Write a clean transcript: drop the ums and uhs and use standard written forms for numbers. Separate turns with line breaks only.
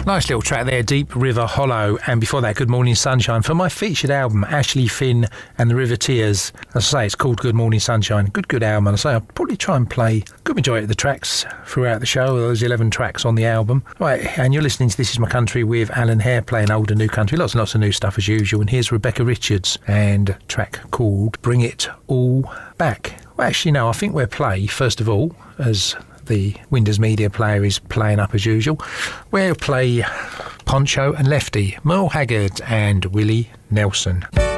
Nice little track there, Deep River Hollow, and before that, Good Morning Sunshine, for my featured album, Ashley Finn and the River Tears. As I say, it's called Good Morning Sunshine. Good album, and I say I'll probably try and play a good majority of the tracks throughout the show, those 11 tracks on the album. Right, and you're listening to This Is My Country with Alan Hare, playing old and new country, lots and lots of new stuff as usual, and here's Rebecca Richards and a track called Bring It All Back. Well, actually, no, I think we'll play, first of all, as the Windows Media Player is playing up as usual, we'll play Poncho and Lefty, Merle Haggard and Willie Nelson.